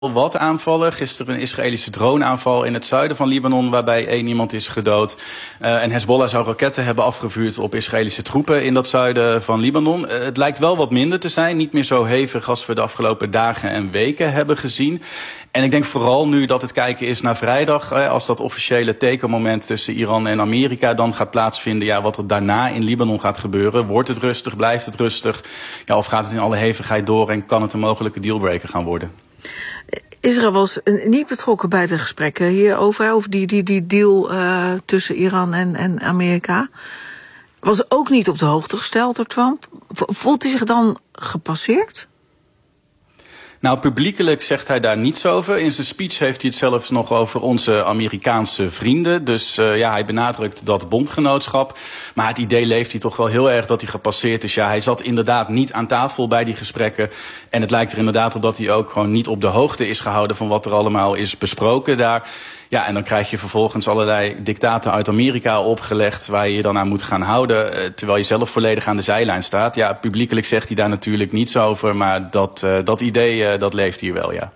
wat aanvallen. Gisteren een Israëlische droneaanval in het zuiden van Libanon, waarbij 1 iemand is gedood. En Hezbollah zou raketten hebben afgevuurd op Israëlische troepen in dat zuiden van Libanon. Het lijkt wel wat minder te zijn, niet meer zo hevig als we de afgelopen dagen en weken hebben gezien. En ik denk vooral nu dat het kijken is naar vrijdag, als dat officiële tekenmoment tussen Iran en Amerika dan gaat plaatsvinden. Ja, wat er daarna in Libanon gaat gebeuren. Wordt het rustig, blijft het rustig? Ja, of gaat het in alle hevigheid door en kan het een mogelijke dealbreaker gaan worden? Israël was niet betrokken bij de gesprekken hierover, over die deal tussen Iran en Amerika. Was ook niet op de hoogte gesteld door Trump. Voelt hij zich dan gepasseerd? Nou, publiekelijk zegt hij daar niets over. In zijn speech heeft hij het zelfs nog over onze Amerikaanse vrienden. Dus hij benadrukt dat bondgenootschap. Maar het idee leeft hij toch wel heel erg dat hij gepasseerd is. Ja, hij zat inderdaad niet aan tafel bij die gesprekken. En het lijkt er inderdaad op dat hij ook gewoon niet op de hoogte is gehouden van wat er allemaal is besproken daar. Ja, en dan krijg je vervolgens allerlei dictaten uit Amerika opgelegd waar je je dan aan moet gaan houden, terwijl je zelf volledig aan de zijlijn staat. Ja, publiekelijk zegt hij daar natuurlijk niets over, maar dat idee, dat leeft hier wel, ja.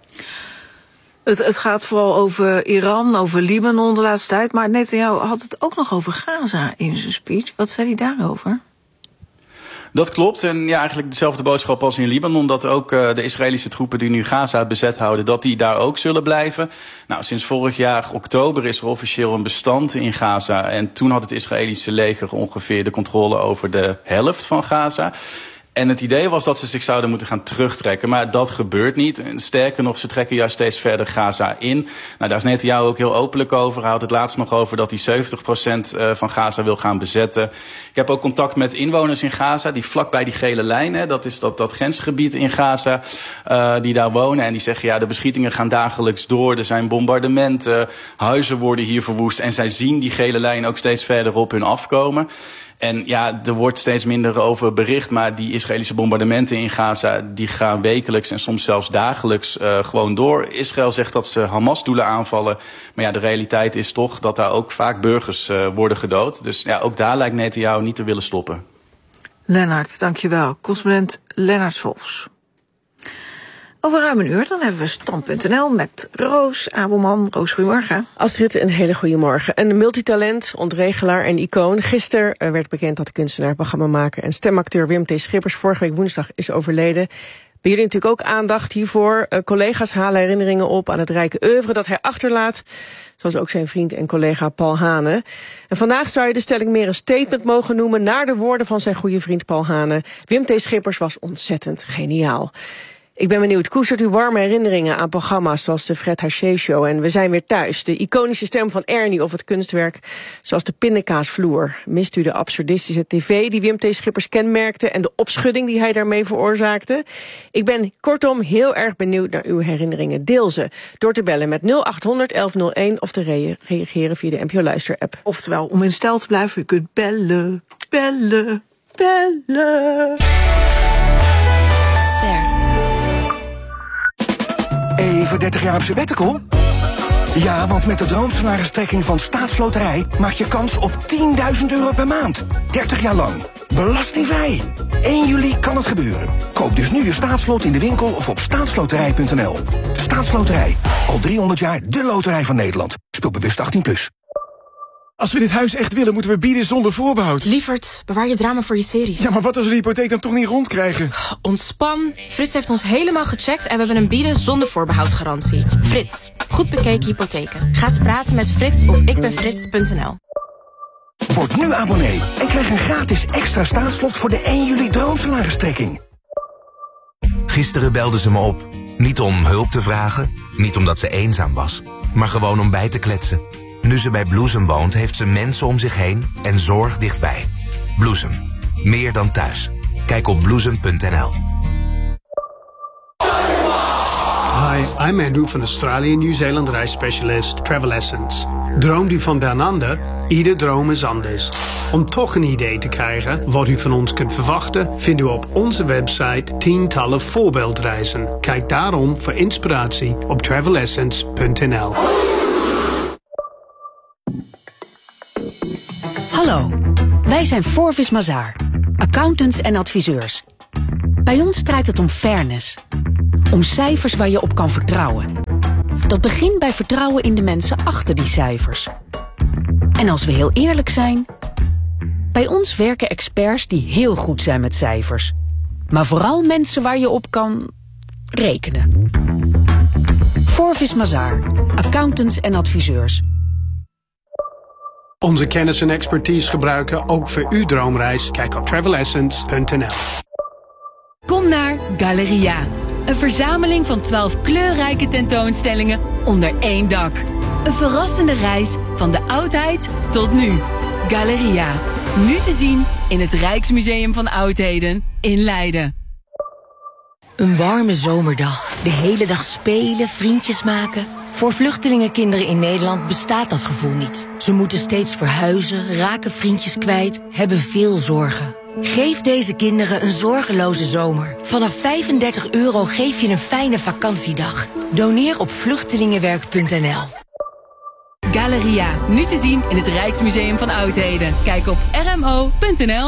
Het gaat vooral over Iran, over Libanon de laatste tijd, maar Netanyahu had het ook nog over Gaza in zijn speech. Wat zei hij daarover? Dat klopt. En ja, eigenlijk dezelfde boodschap als in Libanon. Dat ook de Israëlische troepen die nu Gaza bezet houden, dat die daar ook zullen blijven. Nou, sinds vorig jaar oktober is er officieel een bestand in Gaza. En toen had het Israëlische leger ongeveer de controle over de helft van Gaza. En het idee was dat ze zich zouden moeten gaan terugtrekken. Maar dat gebeurt niet. En sterker nog, ze trekken juist steeds verder Gaza in. Nou, daar is Netanyahu ook heel openlijk over. Hij had het laatst nog over dat hij 70% van Gaza wil gaan bezetten. Ik heb ook contact met inwoners in Gaza, die vlakbij die gele lijn, hè, dat is dat grensgebied in Gaza, die daar wonen. En die zeggen, ja, de beschietingen gaan dagelijks door. Er zijn bombardementen, huizen worden hier verwoest. En zij zien die gele lijn ook steeds verder op hun afkomen. En ja, er wordt steeds minder over bericht, maar die Israëlische bombardementen in Gaza, die gaan wekelijks en soms zelfs dagelijks gewoon door. Israël zegt dat ze Hamas-doelen aanvallen, maar ja, de realiteit is toch dat daar ook vaak burgers worden gedood. Dus ja, ook daar lijkt Netanyahu niet te willen stoppen. Lennart, dankjewel. Correspondent Lennart Swolfs. Over ruim een uur dan hebben we Stand.nl met Roos Abelman. Roos, goedemorgen. Astrid, een hele goede morgen. Een multitalent, ontregelaar en icoon. Gisteren werd bekend dat de kunstenaar, programmamaker en stemacteur Wim T. Schippers vorige week woensdag is overleden. Bij jullie natuurlijk ook aandacht hiervoor. Collega's halen herinneringen op aan het rijke oeuvre dat hij achterlaat. Zoals ook zijn vriend en collega Paul Hane. En vandaag zou je de stelling meer een statement mogen noemen naar de woorden van zijn goede vriend Paul Hane. Wim T. Schippers was ontzettend geniaal. Ik ben benieuwd, koestert u warme herinneringen aan programma's zoals de Fred Haché Show en We zijn weer thuis, de iconische stem van Ernie of het kunstwerk zoals de pindakaasvloer? Mist u de absurdistische tv die Wim T. Schippers kenmerkte en de opschudding die hij daarmee veroorzaakte? Ik ben kortom heel erg benieuwd naar uw herinneringen. Deel ze door te bellen met 0800 1101 of te reageren via de NPO Luister-app. Oftewel, om in stijl te blijven, u kunt bellen. Even 30 jaar op sabbatical? Ja, want met de droomsalaristrekking van Staatsloterij maak je kans op €10.000 per maand. 30 jaar lang. Belastingvrij. 1 juli kan het gebeuren. Koop dus nu je staatslot in de winkel of op staatsloterij.nl. Staatsloterij. Al 300 jaar de loterij van Nederland. Speel bewust 18+. Als we dit huis echt willen, moeten we bieden zonder voorbehoud. Lievert, bewaar je drama voor je series. Ja, maar wat als we de hypotheek dan toch niet rondkrijgen? Ontspan. Frits heeft ons helemaal gecheckt en we hebben een bieden zonder voorbehoud garantie. Frits, goed bekeken hypotheken. Ga eens praten met Frits op ikbenfrits.nl. Word nu abonnee en krijg een gratis extra staatslot voor de 1 juli droomsalaristrekking. Gisteren belde ze me op. Niet om hulp te vragen, niet omdat ze eenzaam was, maar gewoon om bij te kletsen. Nu ze bij Bloesem woont, heeft ze mensen om zich heen en zorg dichtbij. Bloesem. Meer dan thuis. Kijk op bloesem.nl. Hi, I'm Andrew van Australië en Nieuw-Zeeland reisspecialist Travel Essence. Droomt u van Down Under? Ieder droom is anders. Om toch een idee te krijgen wat u van ons kunt verwachten, vindt u op onze website tientallen voorbeeldreizen. Kijk daarom voor inspiratie op travelessence.nl. Hallo, wij zijn Forvis Mazars, accountants en adviseurs. Bij ons draait het om fairness. Om cijfers waar je op kan vertrouwen. Dat begint bij vertrouwen in de mensen achter die cijfers. En als we heel eerlijk zijn, bij ons werken experts die heel goed zijn met cijfers. Maar vooral mensen waar je op kan rekenen. Forvis Mazars, accountants en adviseurs. Onze kennis en expertise gebruiken ook voor uw droomreis. Kijk op travelessence.nl. Kom naar Galeria. Een verzameling van 12 kleurrijke tentoonstellingen onder één dak. Een verrassende reis van de oudheid tot nu. Galeria. Nu te zien in het Rijksmuseum van Oudheden in Leiden. Een warme zomerdag. De hele dag spelen, vriendjes maken. Voor vluchtelingenkinderen in Nederland bestaat dat gevoel niet. Ze moeten steeds verhuizen, raken vriendjes kwijt, hebben veel zorgen. Geef deze kinderen een zorgeloze zomer. Vanaf €35 geef je een fijne vakantiedag. Doneer op vluchtelingenwerk.nl. Galeria, nu te zien in het Rijksmuseum van Oudheden. Kijk op rmo.nl.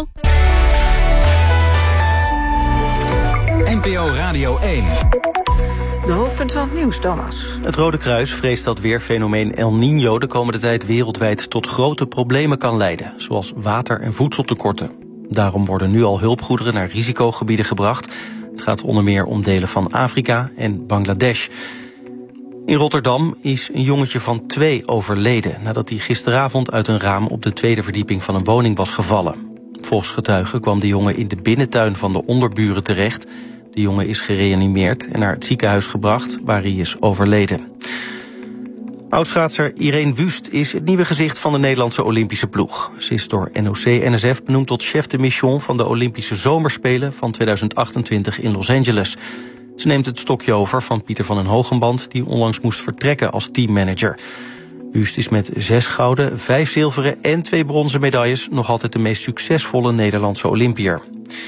NPO Radio 1. De hoofdpunt van het nieuws, Thomas. Het Rode Kruis vreest dat weerfenomeen El Niño de komende tijd wereldwijd tot grote problemen kan leiden, zoals water- en voedseltekorten. Daarom worden nu al hulpgoederen naar risicogebieden gebracht. Het gaat onder meer om delen van Afrika en Bangladesh. In Rotterdam is een jongetje van 2 overleden nadat hij gisteravond uit een raam op de 2e verdieping van een woning was gevallen. Volgens getuigen kwam de jongen in de binnentuin van de onderburen terecht. De jongen is gereanimeerd en naar het ziekenhuis gebracht, waar hij is overleden. Oudschaatser Irene Wust is het nieuwe gezicht van de Nederlandse Olympische ploeg. Ze is door NOC-NSF benoemd tot chef de mission van de Olympische Zomerspelen van 2028 in Los Angeles. Ze neemt het stokje over van Pieter van den Hogenband, die onlangs moest vertrekken als teammanager. Wust is met 6 gouden, 5 zilveren en 2 bronzen medailles nog altijd de meest succesvolle Nederlandse Olympiër.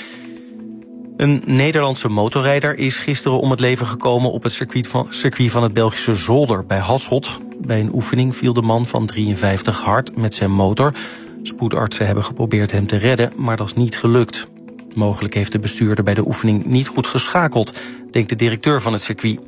Een Nederlandse motorrijder is gisteren om het leven gekomen op het circuit van het Belgische Zolder bij Hasselt. Bij een oefening viel de man van 53 hard met zijn motor. Spoedartsen hebben geprobeerd hem te redden, maar dat is niet gelukt. Mogelijk heeft de bestuurder bij de oefening niet goed geschakeld, denkt de directeur van het circuit.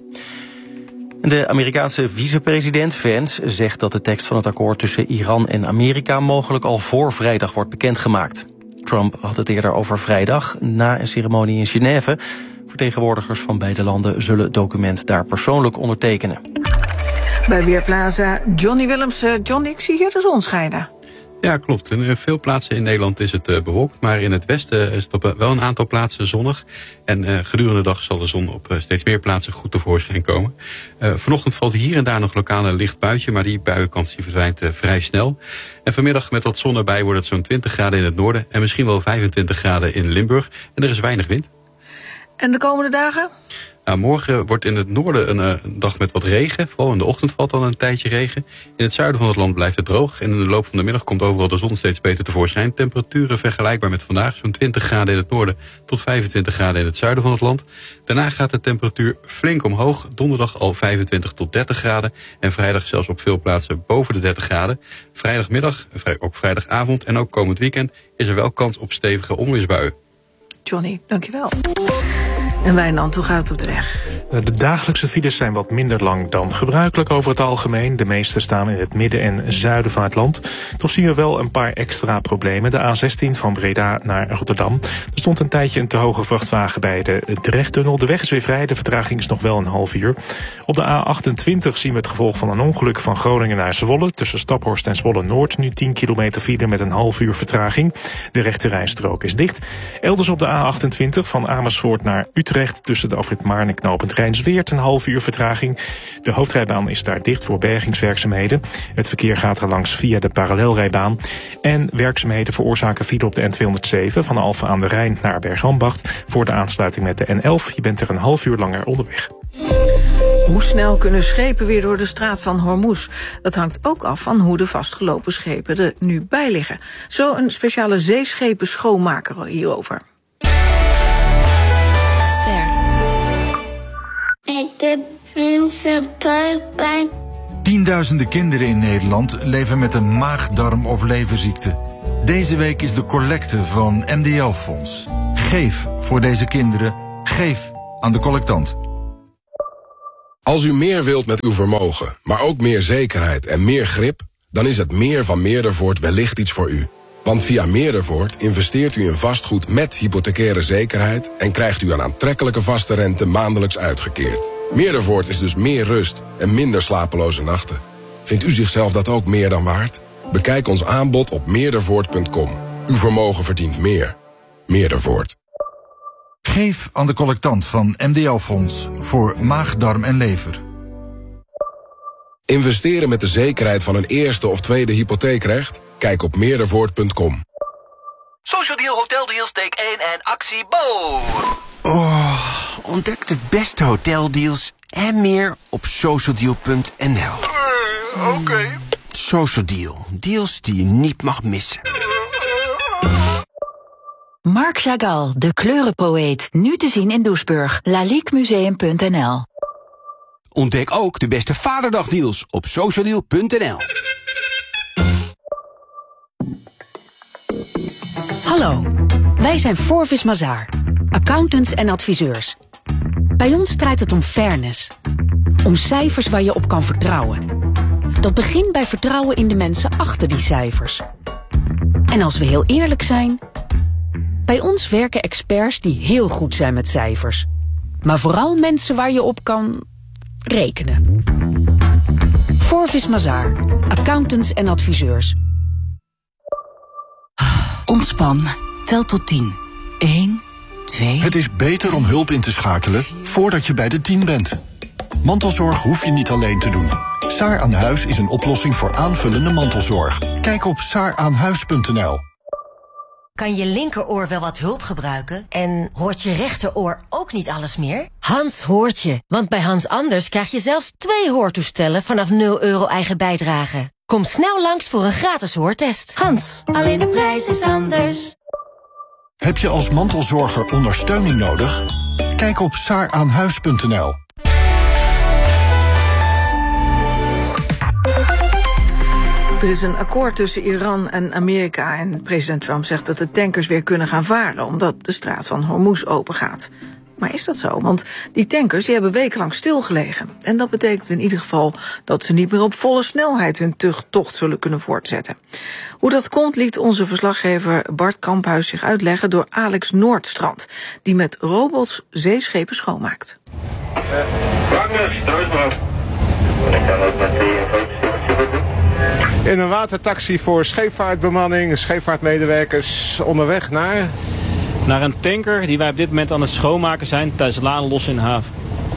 De Amerikaanse vicepresident Vance zegt dat de tekst van het akkoord tussen Iran en Amerika mogelijk al voor vrijdag wordt bekendgemaakt. Trump had het eerder over vrijdag, na een ceremonie in Genève. Vertegenwoordigers van beide landen zullen het document daar persoonlijk ondertekenen. Bij Weerplaza Johnny Willems. Johnny, ik zie hier de zon schijnen. Ja, klopt. In veel plaatsen in Nederland is het bewolkt, maar in het westen is het op wel een aantal plaatsen zonnig. En gedurende de dag zal de zon op steeds meer plaatsen goed tevoorschijn komen. Vanochtend valt hier en daar nog lokaal een licht buitje, maar die buienkans die verdwijnt vrij snel. En vanmiddag met wat zon erbij wordt het zo'n 20 graden in het noorden en misschien wel 25 graden in Limburg. En er is weinig wind. En de komende dagen? Nou, morgen wordt in het noorden een dag met wat regen. Vooral in de ochtend valt dan een tijdje regen. In het zuiden van het land blijft het droog. En in de loop van de middag komt overal de zon steeds beter tevoorschijn. Temperaturen vergelijkbaar met vandaag. Zo'n 20 graden in het noorden tot 25 graden in het zuiden van het land. Daarna gaat de temperatuur flink omhoog. Donderdag al 25 tot 30 graden. En vrijdag zelfs op veel plaatsen boven de 30 graden. Vrijdagmiddag, ook vrijdagavond en ook komend weekend is er wel kans op stevige onweersbuien. Johnny, dankjewel. En Wijnand, hoe gaat het op de weg? De dagelijkse files zijn wat minder lang dan gebruikelijk over het algemeen. De meeste staan in het midden en zuiden van het land. Toch zien we wel een paar extra problemen. De A16 van Breda naar Rotterdam. Er stond een tijdje een te hoge vrachtwagen bij de Drechttunnel. De weg is weer vrij, de vertraging is nog wel een half uur. Op de A28 zien we het gevolg van een ongeluk van Groningen naar Zwolle. Tussen Staphorst en Zwolle-Noord nu 10 kilometer file met een half uur vertraging. De rechterrijstrook is dicht. Elders op de A28 van Amersfoort naar Utrecht tussen de afrit Maarn en knooppunt Rijnsweert een half uur vertraging. De hoofdrijbaan is daar dicht voor bergingswerkzaamheden. Het verkeer gaat er langs via de parallelrijbaan. En werkzaamheden veroorzaken file op de N207 van Alphen aan de Rijn naar Bergambacht voor de aansluiting met de N11. Je bent er een half uur langer onderweg. Hoe snel kunnen schepen weer door de straat van Hormuz? Dat hangt ook af van hoe de vastgelopen schepen er nu bij liggen. Zo een speciale zeeschepen schoonmaker hierover. Ik doe mensen pijn. Tienduizenden kinderen in Nederland leven met een maag-darm- of leverziekte. Deze week is de collecte van MDL Fonds. Geef voor deze kinderen. Geef aan de collectant. Als u meer wilt met uw vermogen, maar ook meer zekerheid en meer grip, dan is het meer van Meerdervoort wellicht iets voor u. Want via Meerdervoort investeert u in vastgoed met hypothecaire zekerheid en krijgt u een aantrekkelijke vaste rente maandelijks uitgekeerd. Meerdervoort is dus meer rust en minder slapeloze nachten. Vindt u zichzelf dat ook meer dan waard? Bekijk ons aanbod op meerdervoort.com. Uw vermogen verdient meer. Meerdervoort. Geef aan de collectant van MDO Fonds voor maag, darm en lever. Investeren met de zekerheid van een eerste of tweede hypotheekrecht? Kijk op meerdervoort.com. Social Deal, Hotel Deal, steek 1 en actie Bo! Oh, ontdek de beste hoteldeals en meer op socialdeal.nl. Oké. Social Deal, deals die je niet mag missen. Marc Chagall, de kleurenpoëet, nu te zien in Doesburg. laliquemuseum.nl. Ontdek ook de beste Vaderdagdeals op socialdeal.nl. Hallo, wij zijn Forvis Mazars, accountants en adviseurs. Bij ons draait het om fairness. Om cijfers waar je op kan vertrouwen. Dat begint bij vertrouwen in de mensen achter die cijfers. En als we heel eerlijk zijn, bij ons werken experts die heel goed zijn met cijfers. Maar vooral mensen waar je op kan rekenen. Forvis Mazars, accountants en adviseurs. Ontspan. Tel tot 10. 1, 2... Het is beter om hulp in te schakelen voordat je bij de 10 bent. Mantelzorg hoef je niet alleen te doen. Saar aan Huis is een oplossing voor aanvullende mantelzorg. Kijk op saaraanhuis.nl. Kan je linkeroor wel wat hulp gebruiken? En hoort je rechteroor ook niet alles meer? Hans hoort je, want bij Hans Anders krijg je zelfs 2 hoortoestellen vanaf €0 eigen bijdrage. Kom snel langs voor een gratis hoortest. Hans, alleen de prijs is anders. Heb je als mantelzorger ondersteuning nodig? Kijk op saaraanhuis.nl. Er is een akkoord tussen Iran en Amerika en president Trump zegt dat de tankers weer kunnen gaan varen omdat de straat van Hormuz open gaat. Maar is dat zo? Want die tankers die hebben wekenlang stilgelegen. En dat betekent in ieder geval dat ze niet meer op volle snelheid hun tocht zullen kunnen voortzetten. Hoe dat komt liet onze verslaggever Bart Kamphuis zich uitleggen door Alex Noordstrand, die met robots zeeschepen schoonmaakt. In een watertaxi voor scheepvaartbemanning, scheepvaartmedewerkers onderweg naar een tanker die wij op dit moment aan het schoonmaken zijn tijdens het laden los in de haven.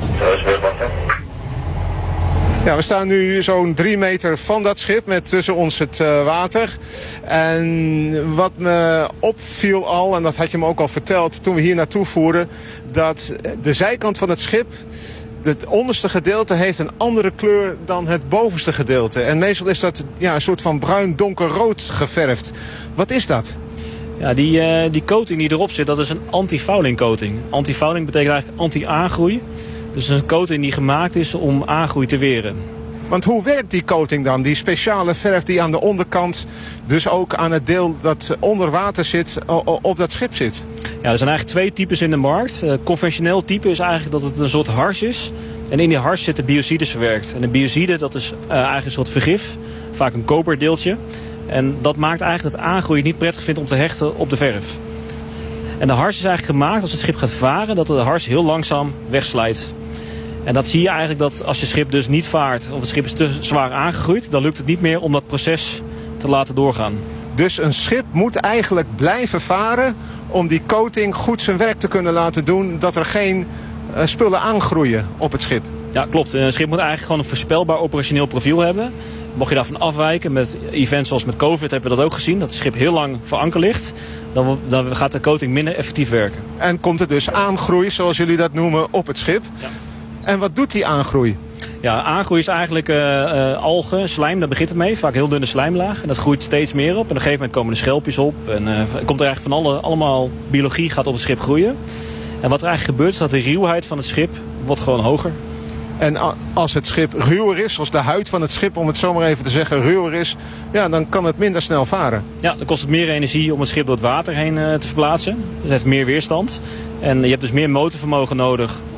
Ja, we staan nu zo'n 3 meter van dat schip met tussen ons het water. En wat me opviel al, en dat had je me ook al verteld toen we hier naartoe voeren, dat de zijkant van het schip, het onderste gedeelte heeft een andere kleur dan het bovenste gedeelte. En meestal is dat een soort van bruin donkerrood geverfd. Wat is dat? Ja, die coating die erop zit, dat is een anti-fouling coating. Anti-fouling betekent eigenlijk anti-aangroei. Dus een coating die gemaakt is om aangroei te weren. Want hoe werkt die coating dan? Die speciale verf die aan de onderkant, dus ook aan het deel dat onder water zit, op dat schip zit? Ja, er zijn eigenlijk 2 types in de markt. Conventioneel type is eigenlijk dat het een soort hars is. En in die hars zitten biocides verwerkt. En een biocide, dat is eigenlijk een soort vergif. Vaak een koperdeeltje. En dat maakt eigenlijk dat aangroei niet prettig vindt om te hechten op de verf. En de hars is eigenlijk gemaakt als het schip gaat varen, dat de hars heel langzaam wegslijt. En dat zie je eigenlijk dat als je schip dus niet vaart of het schip is te zwaar aangegroeid, dan lukt het niet meer om dat proces te laten doorgaan. Dus een schip moet eigenlijk blijven varen om die coating goed zijn werk te kunnen laten doen, dat er geen spullen aangroeien op het schip. Ja, klopt. Een schip moet eigenlijk gewoon een voorspelbaar operationeel profiel hebben. Mocht je daarvan afwijken met events zoals met COVID hebben we dat ook gezien, dat het schip heel lang voor anker ligt, dan gaat de coating minder effectief werken. En komt er dus aangroei, zoals jullie dat noemen, op het schip. Ja. En wat doet die aangroei? Ja, aangroei is eigenlijk algen, slijm, daar begint het mee. Vaak heel dunne slijmlaag. En dat groeit steeds meer op. En op een gegeven moment komen er schelpjes op. En komt er eigenlijk van allemaal biologie gaat op het schip groeien. En wat er eigenlijk gebeurt is dat de ruwheid van het schip wordt gewoon hoger. En als het schip ruwer is, als de huid van het schip, om het zo maar even te zeggen, ruwer is, ja, dan kan het minder snel varen. Ja, dan kost het meer energie om het schip door het water heen te verplaatsen. Het heeft meer weerstand. En je hebt dus meer motorvermogen nodig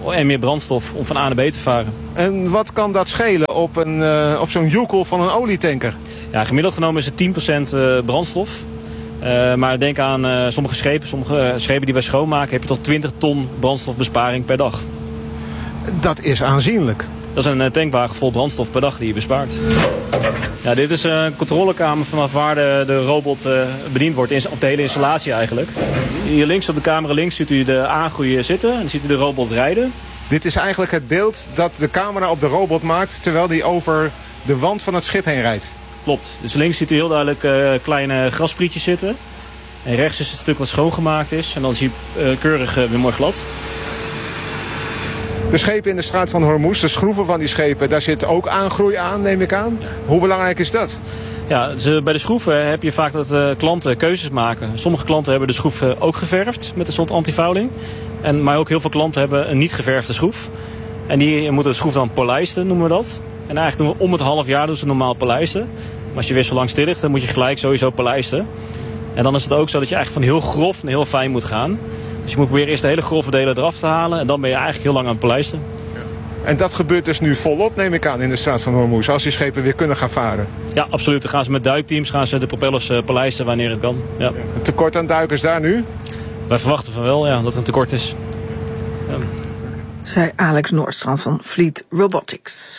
en meer brandstof om van A naar B te varen. En wat kan dat schelen op zo'n joekel van een olietanker? Ja, gemiddeld genomen is het 10% brandstof. Maar denk aan sommige schepen die wij schoonmaken, heb je tot 20 ton brandstofbesparing per dag. Dat is aanzienlijk. Dat is een tankwagen vol brandstof per dag die je bespaart. Ja, dit is een controlekamer vanaf waar de robot bediend wordt, of de hele installatie eigenlijk. Hier links op de camera links ziet u de aangroei zitten en dan ziet u de robot rijden. Dit is eigenlijk het beeld dat de camera op de robot maakt terwijl die over de wand van het schip heen rijdt. Klopt. Dus links ziet u heel duidelijk kleine grasprietjes zitten. En rechts is het stuk wat schoongemaakt is. En dan zie je keurig weer mooi glad. De schepen in de straat van Hormuz, de schroeven van die schepen, daar zit ook aangroei aan, neem ik aan. Hoe belangrijk is dat? Ja, bij de schroeven heb je vaak dat klanten keuzes maken. Sommige klanten hebben de schroef ook geverfd met een soort antifouling. Maar ook heel veel klanten hebben een niet geverfde schroef. En die moeten de schroef dan polijsten, noemen we dat. En eigenlijk doen we om het half jaar doen ze normaal polijsten. Maar als je weer zo lang stil ligt, dan moet je gelijk sowieso polijsten. En dan is het ook zo dat je eigenlijk van heel grof naar heel fijn moet gaan. Dus je moet proberen eerst de hele grove delen eraf te halen. En dan ben je eigenlijk heel lang aan het polijsten. En dat gebeurt dus nu volop, neem ik aan, in de straat van Hormuz. Als die schepen weer kunnen gaan varen. Ja, absoluut. Dan gaan ze met duikteams de propellers polijsten wanneer het kan. Ja. Een tekort aan duikers daar nu? Wij verwachten van wel, ja, dat er een tekort is. Ja. Zei Alex Noordstrand van Fleet Robotics.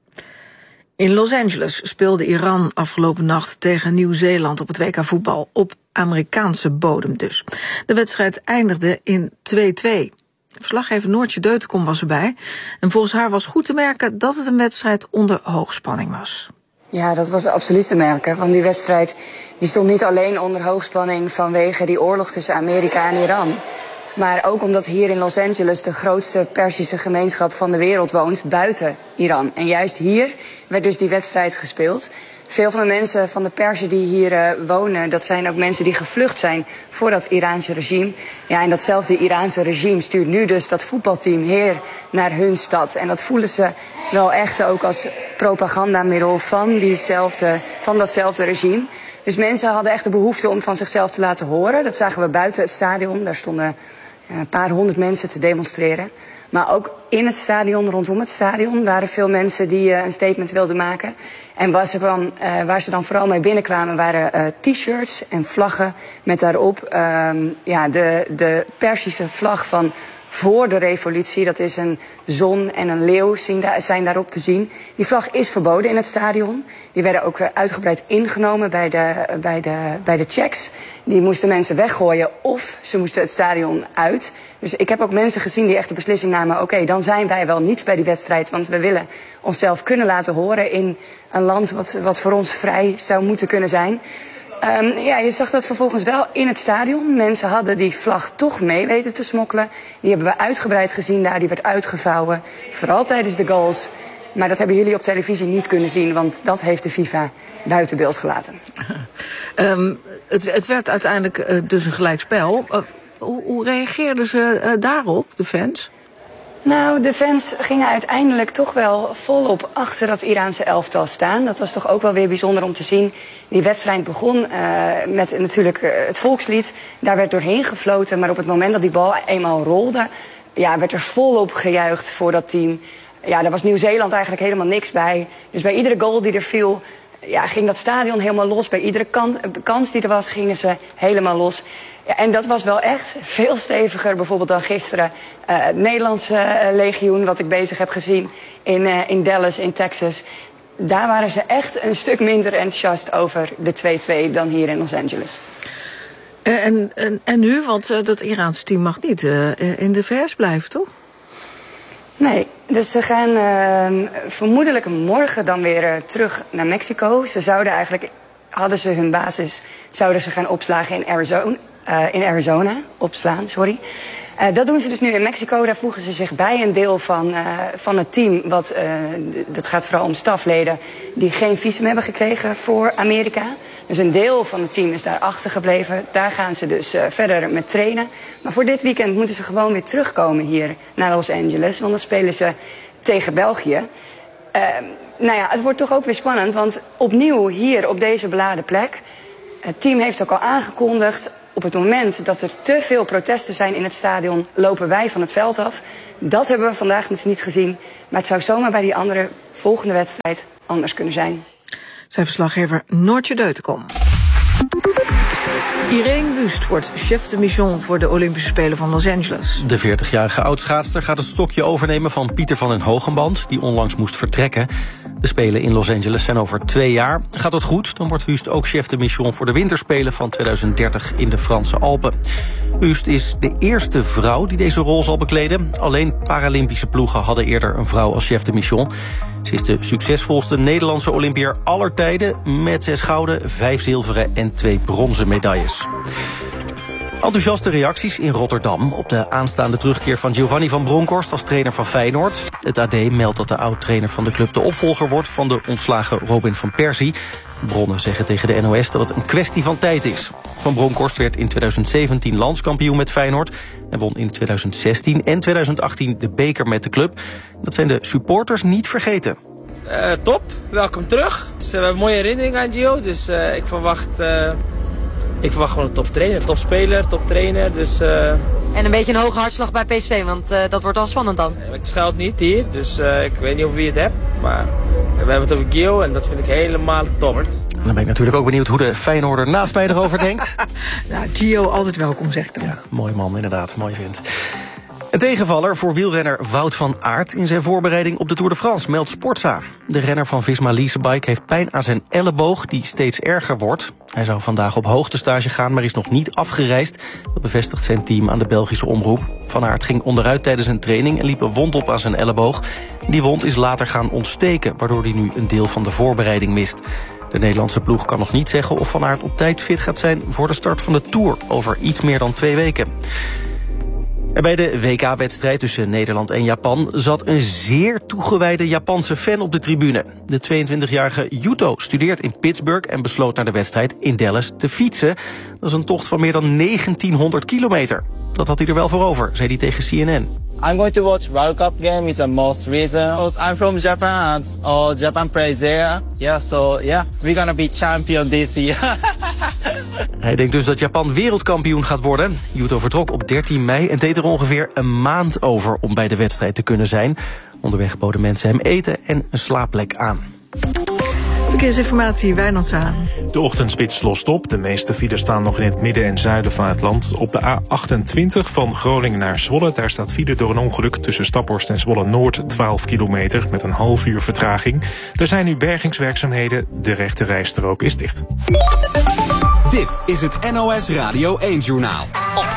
In Los Angeles speelde Iran afgelopen nacht tegen Nieuw-Zeeland op het WK voetbal op Amerikaanse bodem dus. De wedstrijd eindigde in 2-2. Verslaggever Noortje Deutenkom was erbij. En volgens haar was goed te merken dat het een wedstrijd onder hoogspanning was. Ja, dat was absoluut te merken. Want die wedstrijd die stond niet alleen onder hoogspanning vanwege die oorlog tussen Amerika en Iran. Maar ook omdat hier in Los Angeles de grootste Perzische gemeenschap van de wereld woont buiten Iran. En juist hier werd dus die wedstrijd gespeeld. Veel van de mensen van de Perzen die hier wonen, dat zijn ook mensen die gevlucht zijn voor dat Iraanse regime. Ja, en datzelfde Iraanse regime stuurt nu dus dat voetbalteam hier naar hun stad. En dat voelen ze wel echt ook als propagandamiddel van datzelfde regime. Dus mensen hadden echt de behoefte om van zichzelf te laten horen. Dat zagen we buiten het stadion. Daar stonden een paar honderd mensen te demonstreren. Maar ook in het stadion, rondom het stadion, waren veel mensen die een statement wilden maken. En waar ze dan vooral mee binnenkwamen waren t-shirts en vlaggen met daarop de Perzische vlag van voor de revolutie. Dat is een zon en een leeuw zijn daarop te zien. Die vlag is verboden in het stadion. Die werden ook uitgebreid ingenomen bij de checks. Die moesten mensen weggooien of ze moesten het stadion uit. Dus ik heb ook mensen gezien die echt de beslissing namen, oké, dan zijn wij wel niet bij die wedstrijd, want we willen onszelf kunnen laten horen in een land wat voor ons vrij zou moeten kunnen zijn. Je zag dat vervolgens wel in het stadion. Mensen hadden die vlag toch mee weten te smokkelen. Die hebben we uitgebreid gezien daar, die werd uitgevouwen. Vooral tijdens de goals. Maar dat hebben jullie op televisie niet kunnen zien, want dat heeft de FIFA buiten beeld gelaten. Het werd uiteindelijk dus een gelijkspel. Hoe reageerden ze daarop, de fans? Nou, de fans gingen uiteindelijk toch wel volop achter dat Iraanse elftal staan. Dat was toch ook wel weer bijzonder om te zien. Die wedstrijd begon met natuurlijk het volkslied. Daar werd doorheen gefloten, maar op het moment dat die bal eenmaal rolde, werd er volop gejuicht voor dat team. Ja, daar was Nieuw-Zeeland eigenlijk helemaal niks bij. Dus bij iedere goal die er viel, ging dat stadion helemaal los. Bij iedere kans die er was, gingen ze helemaal los. Ja, en dat was wel echt veel steviger bijvoorbeeld dan gisteren. Het Nederlandse legioen, wat ik bezig heb gezien in Dallas, in Texas. Daar waren ze echt een stuk minder enthousiast over de 2-2 dan hier in Los Angeles. En nu, want dat Iraanse team mag niet in de VS blijven, toch? Nee, dus ze gaan vermoedelijk morgen dan weer terug naar Mexico. Hadden ze hun basis, zouden ze gaan opslagen in Arizona, dat doen ze dus nu in Mexico. Daar voegen ze zich bij een deel van het team. Dat gaat vooral om stafleden die geen visum hebben gekregen voor Amerika. Dus een deel van het team is daar achtergebleven. Daar gaan ze dus verder met trainen. Maar voor dit weekend moeten ze gewoon weer terugkomen hier naar Los Angeles. Want dan spelen ze tegen België. Het wordt toch ook weer spannend. Want opnieuw hier op deze beladen plek. Het team heeft ook al aangekondigd, op het moment dat er te veel protesten zijn in het stadion, lopen wij van het veld af. Dat hebben we vandaag dus niet gezien. Maar het zou zomaar bij die andere volgende wedstrijd anders kunnen zijn. Zijn verslaggever Noortje Deutenkom. Irene Wust wordt chef de mission voor de Olympische Spelen van Los Angeles. De 40-jarige oudschaatster gaat het stokje overnemen van Pieter van den Hogenband, die onlangs moest vertrekken. De Spelen in Los Angeles zijn over 2 jaar. Gaat het goed, dan wordt Wust ook chef de mission voor de winterspelen van 2030 in de Franse Alpen. Wust is de eerste vrouw die deze rol zal bekleden. Alleen Paralympische ploegen hadden eerder een vrouw als chef de mission. Ze is de succesvolste Nederlandse Olympiër aller tijden, met 6 gouden, 5 zilveren en 2 bronzen medailles. Enthousiaste reacties in Rotterdam op de aanstaande terugkeer van Giovanni van Bronckhorst als trainer van Feyenoord. Het AD meldt dat de oud-trainer van de club de opvolger wordt van de ontslagen Robin van Persie. Bronnen zeggen tegen de NOS dat het een kwestie van tijd is. Van Bronckhorst werd in 2017 landskampioen met Feyenoord en won in 2016 en 2018 de beker met de club. Dat zijn de supporters niet vergeten. Top, welkom terug. Dus, we hebben een mooie herinnering aan Gio, dus ik verwacht gewoon een toptrainer, topspeler, toptrainer. Dus, En een beetje een hoge hartslag bij PSV, want dat wordt al spannend dan. Ik schuil niet hier, dus ik weet niet of wie het hebt. Maar we hebben het over Gio en dat vind ik helemaal top. En dan ben ik natuurlijk ook benieuwd hoe de Feyenoorder naast mij erover denkt. Ja, Gio, altijd welkom, zeg ik dan. Ja, mooi man, inderdaad, mooi vent. Een tegenvaller voor wielrenner Wout van Aert in zijn voorbereiding op de Tour de France, meldt Sportza. De renner van Visma Leasebike heeft pijn aan zijn elleboog die steeds erger wordt. Hij zou vandaag op hoogtestage gaan, maar is nog niet afgereisd. Dat bevestigt zijn team aan de Belgische omroep. Van Aert ging onderuit tijdens een training en liep een wond op aan zijn elleboog. Die wond is later gaan ontsteken, waardoor hij nu een deel van de voorbereiding mist. De Nederlandse ploeg kan nog niet zeggen of Van Aert op tijd fit gaat zijn voor de start van de Tour over iets meer dan 2 weken. En bij de WK-wedstrijd tussen Nederland en Japan zat een zeer toegewijde Japanse fan op de tribune. De 22-jarige Yuto studeert in Pittsburgh en besloot naar de wedstrijd in Dallas te fietsen. Dat is een tocht van meer dan 1900 kilometer. Dat had hij er wel voor over, zei hij tegen CNN. I'm going to watch World Cup game. It's the most reason. Because I'm from Japan and Japan plays there. Yeah, so yeah, we're gonna be champion this year. Hij denkt dus dat Japan wereldkampioen gaat worden. Yuto vertrok op 13 mei en deed er ongeveer een maand over om bij de wedstrijd te kunnen zijn. Onderweg boden mensen hem eten en een slaapplek aan. Verkeersinformatie, Wijnand Zaan. De ochtendspits lost op. De meeste files staan nog in het midden en zuiden van het land. Op de A28 van Groningen naar Zwolle. Daar staat file door een ongeluk tussen Staphorst en Zwolle-Noord. 12 kilometer met een half uur vertraging. Er zijn nu bergingswerkzaamheden. De rechte rijstrook is dicht. Dit is het NOS Radio 1-journaal. Op